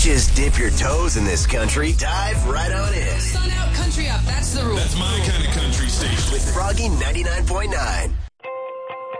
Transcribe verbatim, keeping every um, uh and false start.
just dip your toes in this country. Dive right on in. Sun out, country up. That's the rule. That's my kind of country station. With Froggy ninety-nine point nine.